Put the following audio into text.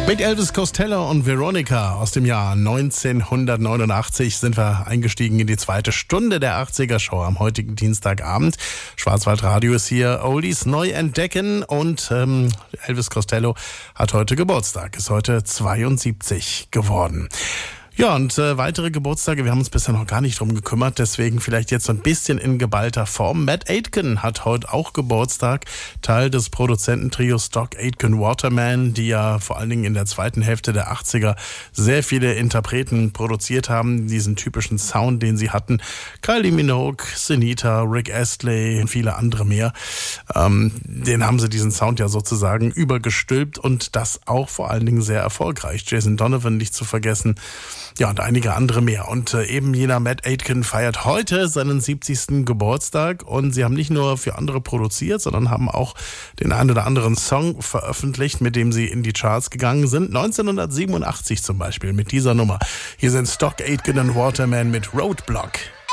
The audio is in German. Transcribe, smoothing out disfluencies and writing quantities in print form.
Mit Elvis Costello und Veronica aus dem Jahr 1989 sind wir eingestiegen in die zweite Stunde der 80er Show am heutigen Dienstagabend. Schwarzwaldradio ist hier, Oldies neu entdecken und Elvis Costello hat heute Geburtstag, ist heute 72 geworden. Ja, und weitere Geburtstage, wir haben uns bisher noch gar nicht drum gekümmert, deswegen vielleicht jetzt so ein bisschen in geballter Form. Matt Aitken hat heute auch Geburtstag, Teil des Produzententrios Stock Aitken Waterman, die ja vor allen Dingen in der zweiten Hälfte der 80er sehr viele Interpreten produziert haben, diesen typischen Sound, den sie hatten. Kylie Minogue, Senita, Rick Astley und viele andere mehr. Den haben sie diesen Sound ja sozusagen übergestülpt und das auch vor allen Dingen sehr erfolgreich. Jason Donovan nicht zu vergessen. Ja, und einige andere mehr. Und eben jener Matt Aitken feiert heute seinen 70. Geburtstag. Und sie haben nicht nur für andere produziert, sondern haben auch den einen oder anderen Song veröffentlicht, mit dem sie in die Charts gegangen sind. 1987 zum Beispiel mit dieser Nummer. Hier sind Stock Aitken und Waterman mit Roadblock.